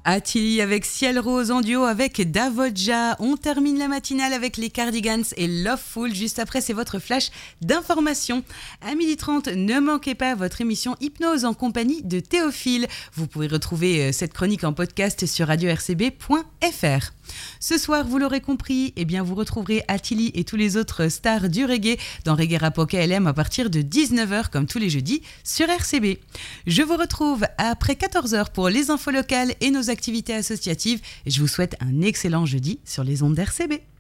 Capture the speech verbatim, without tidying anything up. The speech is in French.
Attili avec Ciel Rose en duo avec Davodja. On termine la matinale avec les Cardigans et Loveful. Juste après, c'est votre flash d'information. À midi trente, ne manquez pas votre émission Hypnose en compagnie de Théophile. Vous pouvez retrouver cette chronique en podcast sur radio r c b point f r. Ce soir, vous l'aurez compris, eh bien vous retrouverez Attili et tous les autres stars du reggae dans Reggae Rap K L M à partir de dix-neuf heures comme tous les jeudis sur R C B. Je vous retrouve après quatorze heures pour les infos locales et nos activités associatives. Je vous souhaite un excellent jeudi sur les ondes d'R C B.